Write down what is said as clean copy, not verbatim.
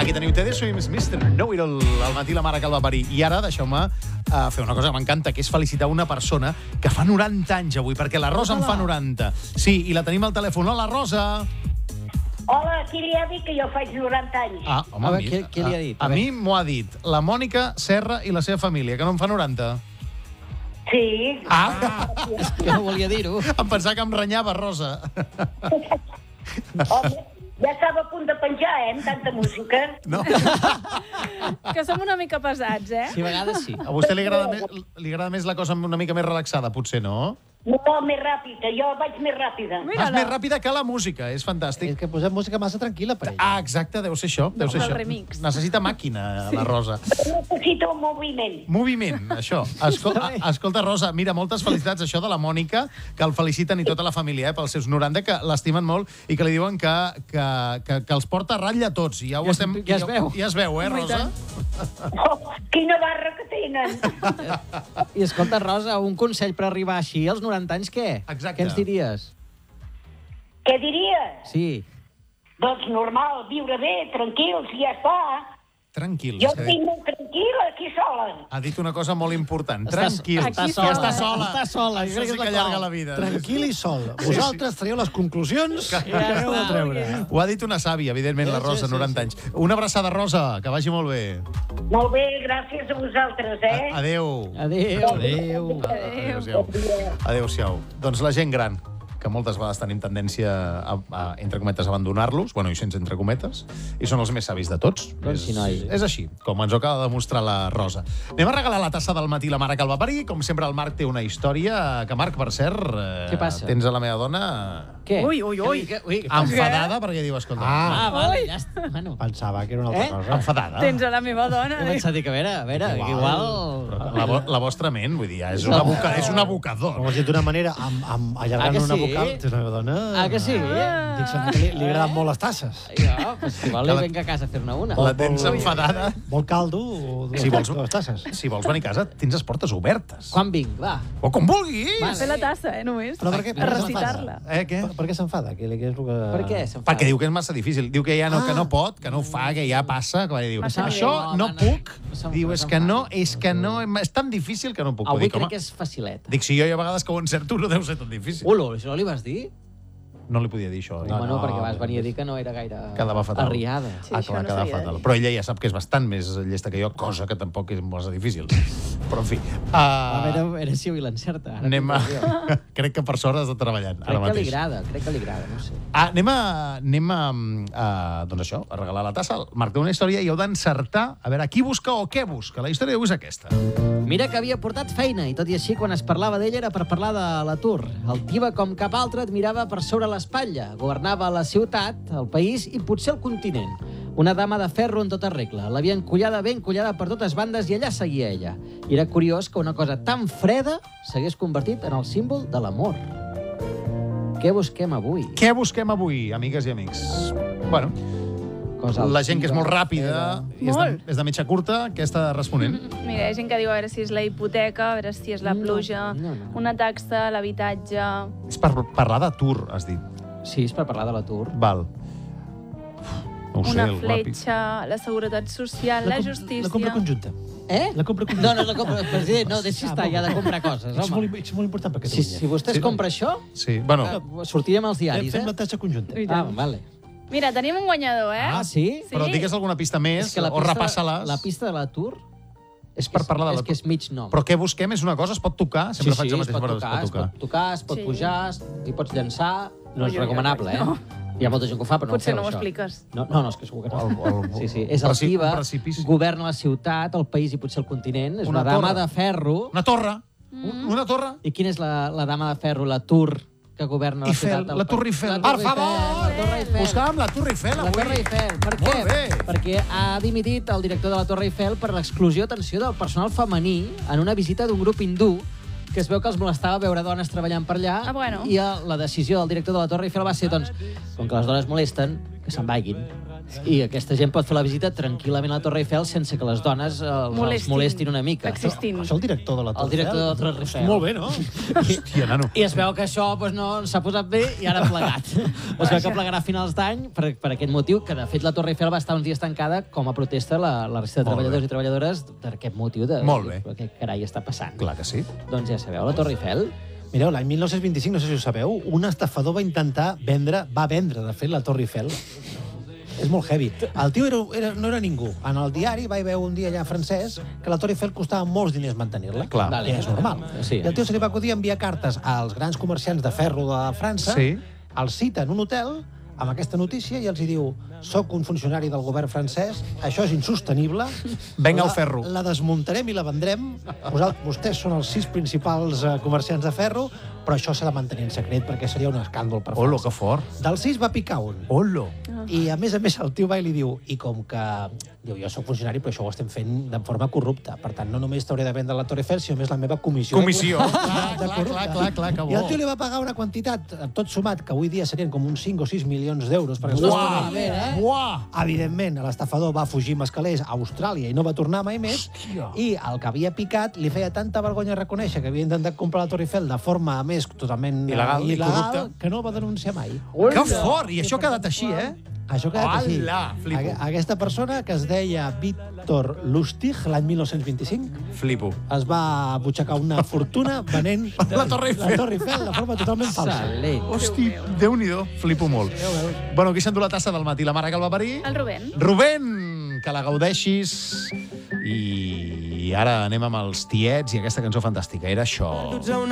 Aquí teniu Teddy Swims, Mr. Know-It-All, al matí la mare que el va parir. I ara deixeu-me fer una cosa que m'encanta, que és felicitar una persona que fa 90 anys avui, perquè la Rosa en fa 90. Sí, i la tenim al telèfon. Hola, Rosa! Hola, qui li ha dit que jo faig 90 anys? Ah, home, A veure, què li ha dit? A mi m'ho ha dit la Mònica Serra i la seva família, que no en fa 90. Sí. Ah! Que no volia dir-ho. Em pensava que em renyava, Rosa. Home, ja estava a punt de penjar, amb tanta música. No? Que som una mica pesats, Sí, a vegades sí. A vostè li agrada més la cosa una mica més relaxada, potser, no? No, més ràpida, jo vaig més ràpida. Vas més ràpida que la música, és fantàstic. És que posem música massa tranquil·la per ella. Ah, exacte, deu ser això. Deu ser el això. remix. Necessita màquina, la Rosa. Necessito un moviment. Moviment, això. Escolta, Rosa, mira, moltes felicitats, això de la Mònica, que el feliciten i tota la família, pels seus 90, que l'estimen molt i que li diuen que els porta a ratlla a tots. I ja ho estem... ja es veu. Ja es veu, Rosa? Oh, quina barra que tenen. I escolta, Rosa, un consell per arribar així als 90 anys, què? Exacte. Què ens diries? Què diria? Sí. Doncs normal, viure bé, tranquils, i ja està. Tranquils. Jo estic molt tranquil·la aquí sola. Ha dit una cosa molt important. Estàs- Tranquils. Aquí Ja està sola. sola. Està sola, jo Això crec sí que que és la allarga clau. la vida. Tranquil i sol. Vosaltres traieu les conclusions que acabeu de treure. Ho ha dit una sàvia, evidentment, la Rosa, 90 anys. Una abraçada, Rosa, que vagi molt bé. Molt bé, gràcies a vosaltres, Adéu. Adéu. Adéu. Adéu-siau. Adéu-siau. Doncs la gent gran, que moltes vegades tenim tendència a entre cometes, abandonar-los, bueno, i sense entre cometes, i són els més savis de tots. Doncs sí, noi. És així, com ens ho acaba de demostrar la Rosa. Anem a regalar la tassa del matí la mare que el va parir. Com sempre, el Marc té una història que, Marc, per cert, Què passa? tens a la meva dona Què? Ui, ui, ui. Ui. enfadada perquè diu, escolta, Vale, ja està. Bueno, Pensava que era una altra cosa. enfadada. Tens a la meva dona. he pensat que a veure, que igual... La vostra ment, vull dir, és un abocador. Ho has dit d'una manera, allargant Ah, que una sí? vocal. Tens una dona... Ah, que sí? Dic, sembla que li agraden molt les tasses. Jo, pues igual li venc a casa a fer-ne una. La tens enfadada. Vol caldo o Si vols- dues tasses? Si vols venir a casa, tens les portes obertes. Quan vinc, va. O com vulguis. Vale. Fer la tassa, només. Però per què? A recitar-la. Què? Per què s'enfada? Què és el que... Per què s'enfada? Perquè diu que és massa difícil. Diu que ja que no pot, que no ho fa, que ja passa. Que diu, Massa això bé. no No, puc. no, Diu, és que no, és tan difícil que no puc. Avui Dic, crec home, que és facileta. dic, si jo hi ha vegades que ho encerto, no deu ser tan difícil. Ulo, això li vas dir? No li podia dir això. Bueno, perquè vas venir a dir que no era gaire Quedava fatal. arriada. Sí, Ah, això clar, no quedava s'havia de fatal. dir. Però ella ja sap que és bastant més llesta que jo, cosa que tampoc és massa difícil. Però, en fi... A veure si avui l'encerta. Ara anem a... tinc pressió. crec que per sort has de treballar ara Crec que li mateix. agrada, no sé. Anem a doncs això, a regalar la tassa. El Marc té una història i heu d'encertar a veure qui busca o què busca. La història d'avui és aquesta. Mira que havia portat feina, i tot i així, quan es parlava d'ell era per parlar de l'atur. El Tiba, com cap altre, et mirava per sobre l'espatlla. Governava la ciutat, el país i potser el continent. Una dama de ferro en tota regla. L'havia encollada ben collada per totes bandes i allà seguia ella. I era curiós que una cosa tan freda s'hagués convertit en el símbol de l'amor. Què busquem avui? Què busquem avui, amigues i amics? Bueno, Cosa la gent que és altiva, molt ràpida i Molt. és de mitja curta, què està responent? Mira, hi ha gent que diu a veure si és la hipoteca, a veure si és la pluja, no. una taxa, l'habitatge... És per parlar d'atur, has dit. Sí, és per parlar de l'atur. Val. No ho sé, Una el fletxa, la seguretat social, la justícia... La compra conjunta. La compra conjunta. No, la compra, president, no, deixi estar, ja de comprar coses, És home. molt important per Si Catalunya. vostè es compra això, Sí, bueno, sortirem als diaris, Fem la taxa conjunta. I Ah, tant. vale. Mira, tenim un guanyador, Ah, sí? però digues alguna pista més o repassa-les. La pista de l'atur és per parlar de és l'atur. que és mig nom. Però què busquem és una cosa, es pot tocar? Sempre faig la es mateixa pot paraula, tocar, es pot Sí. pujar, hi pots llançar... No és Ui, ui, ui, recomanable, no. Hi ha molta gent que ho fa, però no Potser ho no feu, ho això. expliques. No, és que segur que no. Sí, és el Tiba, governa la ciutat, el país i potser el continent. És una dama de ferro. Una torre. Una torre. I quina és la dama de ferro, la Tour, que governa la ciutat? La Torre Eiffel. Per favor! La Torre Eiffel. Buscàvem la Torre Eiffel avui. La Torre Eiffel. Per Molt què? bé. Perquè ha dimitit el director de la Torre Eiffel per l'exclusió, atenció, del personal femení en una visita d'un grup hindú que es veu que els molestava veure dones treballant per allà. Ah, bueno. I la decisió del director de la Torre Eiffel va ser, doncs, com que les dones molesten, que se'n vagin. I aquesta gent pot fer la visita tranquil·lament a la Torre Eiffel sense que les dones els molestin una mica. Existint. Això el director de la Torre El director de la Torre Eiffel. Molt bé, no? Hòstia, nano. I es veu que això no s'ha posat bé i ara ha plegat. Es veu que plegarà a finals d'any per aquest motiu, que de fet la Torre Eiffel va estar uns dies tancada com a protesta la resta de treballadors i treballadores per aquest motiu de què carai està passant. Clar que sí. Doncs ja sabeu, la Torre Eiffel... Mireu, l'any 1925, no sé si ho sabeu, un estafador va vendre, de fet, la Torre Eiffel. És molt heavy. El tio no era ningú. En el diari vaig veure un dia allà francès que la Torre Eiffel costava molts diners mantenir-la. Clar. Que és normal. Sí. I el tio se li va acudir enviar cartes als grans comerciants de ferro de França, els cita en un hotel amb aquesta notícia i els hi diu: soc un funcionari del govern francès, això és insostenible, venga el ferro. La desmuntarem i la vendrem, vostès són els 6 principals comerciants de ferro, però això s'ha de mantenir en secret perquè seria un escàndol per França. Olo, que fort. Dels 6 va picar un. Olo. I a més, el tio va i li diu, i com que diu, jo soc funcionari, però això ho estem fent de forma corrupta. Per tant, no només t'hauré de vendre la Torre Eiffel, sinó més la meva comissió. Comissió. Clar, que bo. I el tio li va pagar una quantitat, tot sumat, que avui dia serien com uns 5 o 6 milions d'euros. Evidentment, l'estafador va fugir amb escalers a Austràlia i no va tornar mai més. I el que havia picat li feia tanta vergonya reconèixer que havia intentat comprar la Torre Eiffel de forma, a més, totalment il·legal que no el va denunciar mai. Que fort! I això ha quedat així, eh? Això ha quedat així. Flipo. Aquesta persona, que es deia Víctor Lustig, l'any 1925, flipo, es va butxacar una fortuna venent la Torre Eiffel de forma totalment falsa. Hosti, Déu-n'hi-do, flipo molt. Bueno, qui s'endú la tassa del matí? La mare que el va parir? El Rubén. Rubén, que la gaudeixis. I ara anem amb els tiets i aquesta cançó fantàstica. Era això.